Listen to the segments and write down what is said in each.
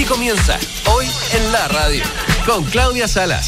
comienza hoy en la radio con Claudia Salas.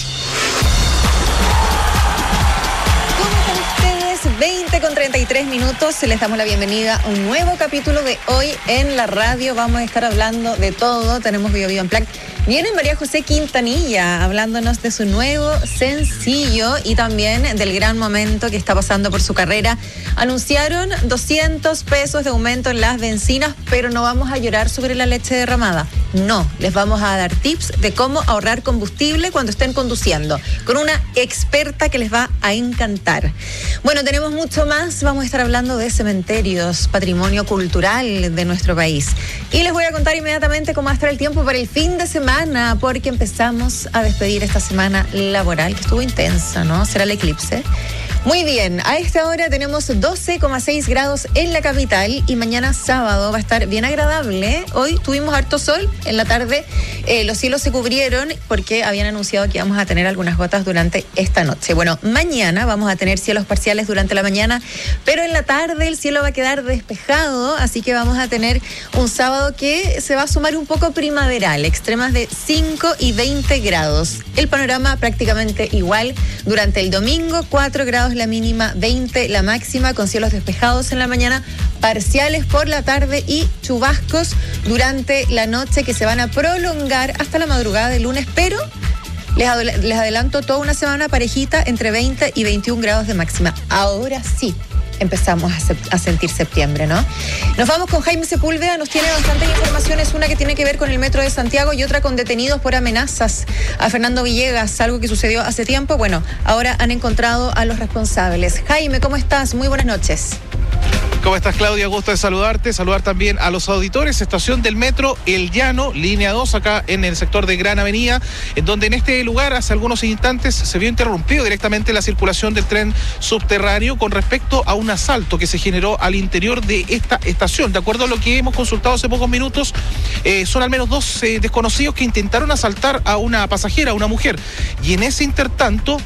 20:33, les damos la bienvenida a un nuevo capítulo de Hoy en la Radio. Vamos a estar hablando de todo. Tenemos Bio Bio Unplugged. Viene María José Quintanilla hablándonos de su nuevo sencillo y también del gran momento que está pasando por su carrera. Anunciaron 200 pesos de aumento en las bencinas, pero no vamos a llorar sobre la leche derramada. No, les vamos a dar tips de cómo ahorrar combustible cuando estén conduciendo, con una experta que les va a encantar. Bueno, tenemos mucho más. Vamos a estar hablando de cementerios, patrimonio cultural de nuestro país. Y les voy a contar inmediatamente cómo va a estar el tiempo para el fin de semana, porque empezamos a despedir esta semana laboral, que estuvo intensa, ¿no? Será el eclipse. Muy bien, a esta hora tenemos 12,6 grados en la capital y mañana sábado va a estar bien agradable. Hoy tuvimos harto sol en la tarde, los cielos se cubrieron porque habían anunciado que íbamos a tener algunas gotas durante esta noche. Bueno, mañana vamos a tener cielos parciales durante la mañana, pero en la tarde el cielo va a quedar despejado, así que vamos a tener un sábado que se va a sumar un poco primaveral, extremas de 5 y 20 grados. El panorama prácticamente igual durante el domingo, 4 grados la mínima, 20 la máxima, con cielos despejados en la mañana, parciales por la tarde y chubascos durante la noche que se van a prolongar hasta la madrugada del lunes, pero les adelanto toda una semana parejita entre 20 y 21 grados de máxima. Ahora sí empezamos a sentir septiembre, ¿no? Nos vamos con Jaime Sepúlveda, nos tiene bastantes informaciones, una que tiene que ver con el Metro de Santiago y otra con detenidos por amenazas a Fernando Villegas, algo que sucedió hace tiempo. Bueno, ahora han encontrado a los responsables. Jaime, ¿cómo estás? Muy buenas noches. ¿Cómo estás, Claudia? Gusto de saludarte, saludar también a los auditores. Estación del Metro El Llano, línea 2, acá en el sector de Gran Avenida, en donde en este lugar hace algunos instantes se vio interrumpido directamente la circulación del tren subterráneo con respecto a un asalto que se generó al interior de esta estación. De acuerdo a lo que hemos consultado hace pocos minutos, son al menos dos desconocidos que intentaron asaltar a una pasajera, a una mujer. Y en ese intertanto,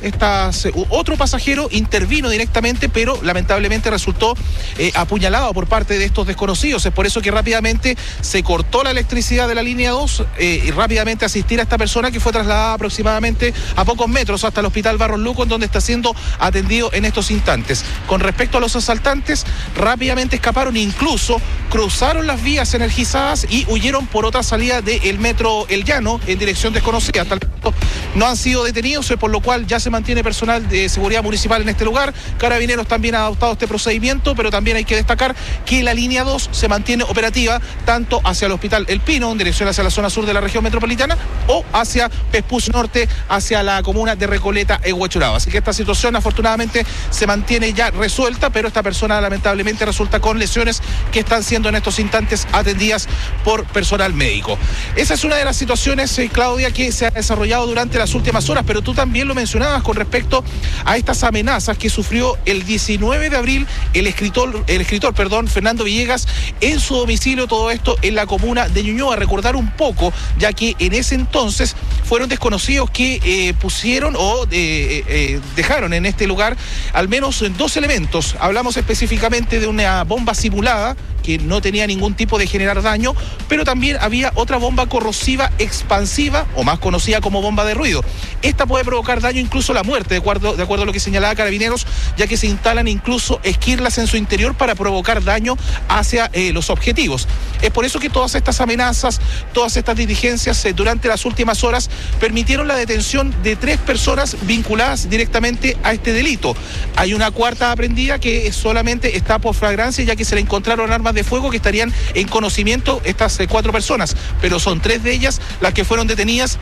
otro pasajero intervino directamente, pero lamentablemente resultó apuñalado por parte de estos desconocidos. Es por eso que rápidamente se cortó la electricidad de la línea 2 y rápidamente asistir a esta persona que fue trasladada aproximadamente a pocos metros hasta el Hospital Barros Luco, en donde está siendo atendido en estos instantes. Con respecto a los asaltantes, rápidamente escaparon, incluso cruzaron las vías energizadas y huyeron por otra salida del Metro El Llano en dirección desconocida. Hasta el momento no han sido detenidos, por lo cual ya se mantiene personal de seguridad municipal en este lugar. Carabineros también ha adoptado este procedimiento, pero también hay que destacar que la línea 2 se mantiene operativa tanto hacia el Hospital El Pino, en dirección hacia la zona sur de la región metropolitana, o hacia Pespús Norte, hacia la comuna de Recoleta en Huechuraba. Así que esta situación afortunadamente se mantiene ya resuelta, pero esta persona lamentablemente resulta con lesiones que están siendo en estos instantes atendidas por personal médico. Esa es una de las situaciones, Claudia, que se ha desarrollado durante las últimas horas, pero tú también lo mencionabas con respecto a estas amenazas que sufrió el 19 de abril el escritor Fernando Villegas en su domicilio, todo esto en la comuna de Ñuñoa. Recordar un poco, ya que en ese entonces fueron desconocidos que pusieron o dejaron en este lugar al menos dos elementos. Hablamos específicamente de una bomba simulada que no tenía ningún tipo de generar daño, pero también había otra bomba corrosiva expansiva, o más conocida como bomba de ruido. Esta puede provocar daño, incluso la muerte, de acuerdo a lo que señalaba Carabineros, ya que se instalan incluso esquirlas en su interior para provocar daño hacia los objetivos. Es por eso que todas estas amenazas, todas estas diligencias durante las últimas horas permitieron la detención de 3 personas vinculadas directamente a este delito. Hay una cuarta aprehendida que solamente está por flagrancia, ya que se le encontraron armas de fuego que estarían en conocimiento estas 4 personas, pero son 3 de ellas las que fueron detenidas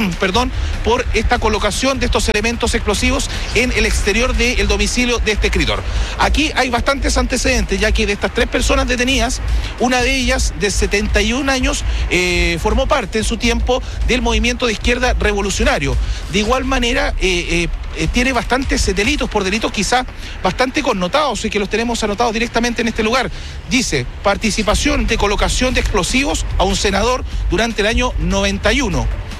por esta colocación de estos elementos explosivos en el exterior del domicilio de este escritor. Aquí hay bastantes antecedentes, ya que de estas 3 personas detenidas, una de ellas de 71 años formó parte en su tiempo del movimiento de izquierda revolucionario. De igual manera tiene bastantes delitos, por delitos quizá bastante connotados y que los tenemos anotados directamente en este lugar. Dice: participación de colocación de explosivos a un senador durante el año 91.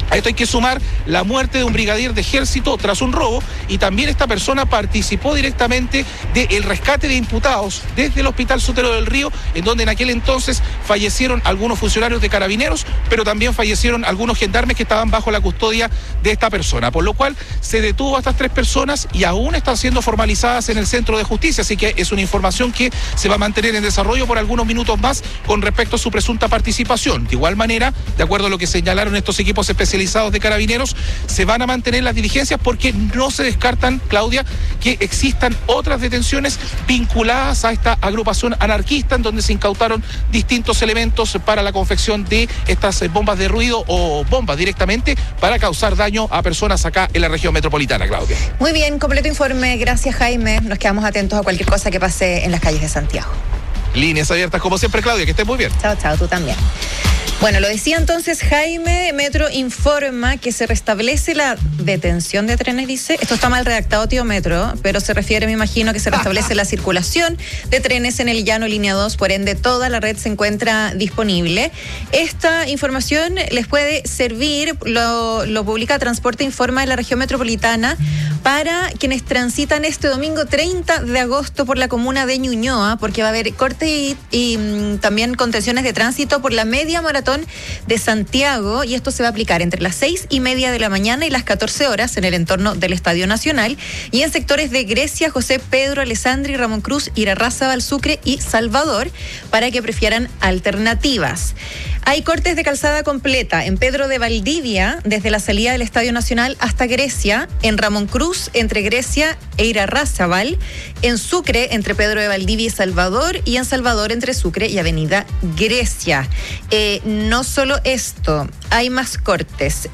A esto hay que sumar la muerte de un brigadier de ejército tras un robo, y también esta persona participó directamente del rescate de imputados desde el Hospital Sotero del Río, en donde en aquel entonces fallecieron algunos funcionarios de Carabineros, pero también fallecieron algunos gendarmes que estaban bajo la custodia de esta persona, por lo cual se detuvo a estas 3 personas y aún están siendo formalizadas en el Centro de Justicia, así que es una información que se va a mantener en desarrollo por algunos minutos más con respecto a su presunta participación. De igual manera, de acuerdo a lo que señalaron estos equipos especializados de Carabineros, se van a mantener las diligencias porque no se descartan, Claudia, que existan otras detenciones vinculadas a esta agrupación anarquista, en donde se incautaron distintos elementos para la confección de estas bombas de ruido o bombas directamente para causar daño a personas acá en la región metropolitana, Claudia. Muy bien, completo informe. Gracias, Jaime. Nos quedamos atentos a cualquier cosa que pase en las calles de Santiago. Líneas abiertas como siempre, Claudia, que estés muy bien. Chao, chao, tú también. Bueno, lo decía entonces Jaime. Metro informa que se restablece la detención de trenes, dice. Esto está mal redactado, tío Metro, pero se refiere, me imagino, que se restablece la circulación de trenes en el llano línea 2, por ende toda la red se encuentra disponible. Esta información les puede servir, lo publica Transporte Informa de la región metropolitana, para quienes transitan este domingo 30 de agosto por la comuna de Ñuñoa, porque va a haber corte y también contenciones de tránsito por la media maratón de Santiago, y esto se va a aplicar entre las 6:30 de la mañana y las 14 horas en el entorno del Estadio Nacional y en sectores de Grecia, José Pedro, Alessandri, Ramón Cruz, Irarrázaval, Sucre y Salvador, para que prefieran alternativas. Hay cortes de calzada completa en Pedro de Valdivia, desde la salida del Estadio Nacional hasta Grecia, en Ramón Cruz, entre Grecia e Irarrázaval, en Sucre, entre Pedro de Valdivia y Salvador, y en Salvador, entre Sucre y Avenida Grecia. No solo esto, hay más cortes.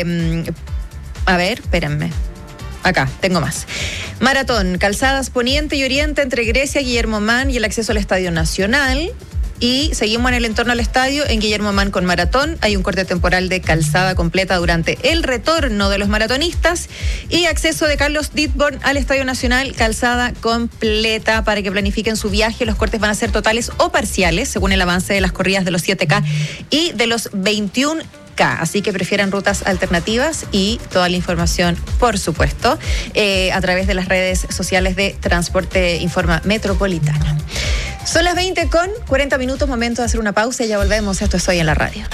A ver, espérenme. Acá, tengo más. Maratón, calzadas poniente y oriente entre Grecia, Guillermo Mann y el acceso al Estadio Nacional. Y seguimos en el entorno al estadio, en Guillermo Mann con maratón. Hay un corte temporal de calzada completa durante el retorno de los maratonistas. Y acceso de Carlos Ditborn al Estadio Nacional, calzada completa para que planifiquen su viaje. Los cortes van a ser totales o parciales, según el avance de las corridas de los 7K y de los 21K. Así que prefieran rutas alternativas, y toda la información, por supuesto, a través de las redes sociales de Transporte Informa Metropolitana. Son las 20:40, momento de hacer una pausa y ya volvemos. Esto es Hoy en la Radio.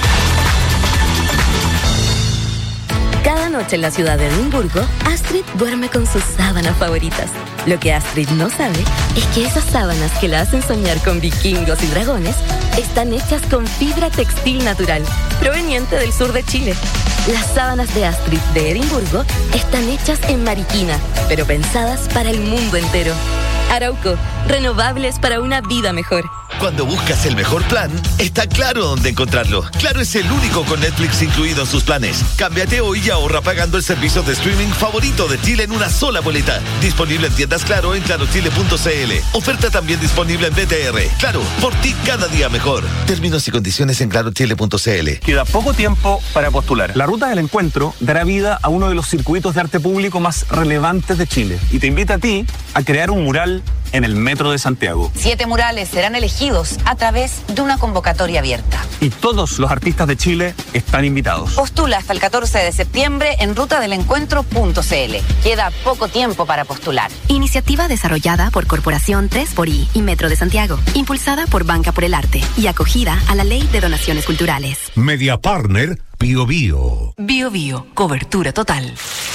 Cada noche en la ciudad de Edimburgo, Astrid duerme con sus sábanas favoritas. Lo que Astrid no sabe es que esas sábanas que la hacen soñar con vikingos y dragones están hechas con fibra textil natural, proveniente del sur de Chile. Las sábanas de Astrid de Edimburgo están hechas en Mariquina, pero pensadas para el mundo entero. Arauco, renovables para una vida mejor. Cuando buscas el mejor plan, está Claro dónde encontrarlo. Claro es el único con Netflix incluido en sus planes. Cámbiate hoy y ahorra pagando el servicio de streaming favorito de Chile en una sola boleta. Disponible en tiendas Claro en clarochile.cl. Oferta también disponible en BTR. Claro, por ti cada día mejor. Términos y condiciones en clarochile.cl. Queda poco tiempo para postular. La Ruta del Encuentro dará vida a uno de los circuitos de arte público más relevantes de Chile y te invita a ti a crear un mural en el Metro de Santiago. 7 murales serán elegidos a través de una convocatoria abierta. Y todos los artistas de Chile están invitados. Postula hasta el 14 de septiembre en rutadelencuentro.cl. Queda poco tiempo para postular. Iniciativa desarrollada por Corporación 3xI y Metro de Santiago, impulsada por Banca por el Arte y acogida a la Ley de Donaciones Culturales. Media Partner Bio Bio. Bio Bio, cobertura total.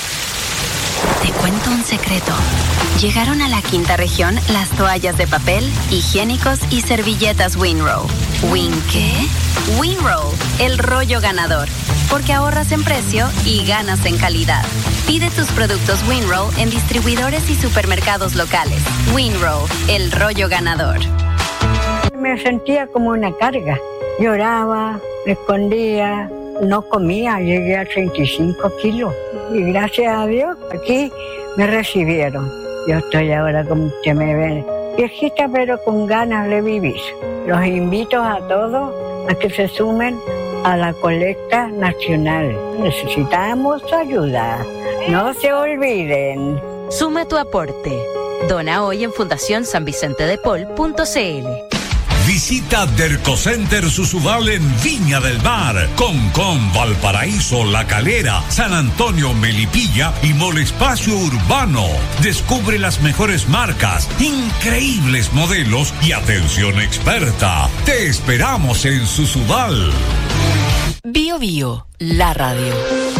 Te cuento un secreto. Llegaron a la quinta región las toallas de papel, higiénicos y servilletas Winrow. ¿Win qué? Winrow, el rollo ganador. Porque ahorras en precio y ganas en calidad. Pide tus productos Winrow en distribuidores y supermercados locales. Winrow, el rollo ganador. Me sentía como una carga. Lloraba, me escondía, no comía, llegué a 35 kilos. Y gracias a Dios, aquí me recibieron. Yo estoy ahora, como usted me ve, viejita pero con ganas de vivir. Los invito a todos a que se sumen a la colecta nacional. Necesitamos ayuda. No se olviden. Suma tu aporte. Dona hoy en fundacionsanvicentedepol.cl. Visita Dercocenter Susubal en Viña del Mar, Concón, Valparaíso, La Calera, San Antonio, Melipilla y Mall Espacio Urbano. Descubre las mejores marcas, increíbles modelos y atención experta. Te esperamos en Susubal. Bio Bio, la radio.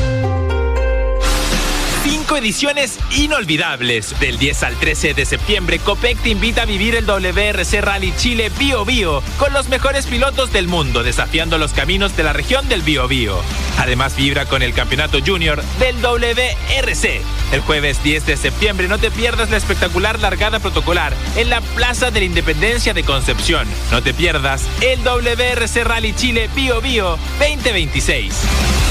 5 ediciones inolvidables. Del 10 al 13 de septiembre, Copec te invita a vivir el WRC Rally Chile Bio Bio con los mejores pilotos del mundo, desafiando los caminos de la región del Bio Bio. Además, vibra con el campeonato junior del WRC. El jueves 10 de septiembre no te pierdas la espectacular largada protocolar en la Plaza de la Independencia de Concepción. No te pierdas el WRC Rally Chile Bio Bio 2026.